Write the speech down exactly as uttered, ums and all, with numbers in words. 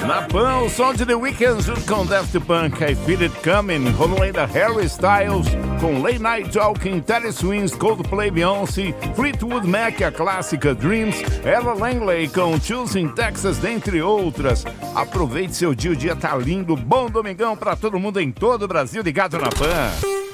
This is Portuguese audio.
Na Pan, o som de The Weeknd junto com Daft Punk, I Feel It Coming, rolou ainda Harry Styles com Late Night Talking, Teddy Swims, Coldplay, Beyoncé, Fleetwood Mac, a clássica Dreams, Ella Langley com Choosing Texas, dentre outras. Aproveite seu dia, o dia tá lindo, bom domingão pra todo mundo em todo o Brasil ligado na Pan.